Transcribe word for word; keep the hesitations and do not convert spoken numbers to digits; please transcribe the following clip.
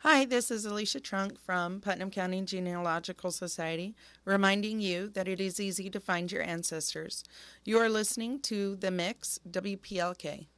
Hi, this is Alicia Trunk from Putnam County Genealogical Society, reminding you that it is easy to find your ancestors. You are listening to The Mix, W P L K.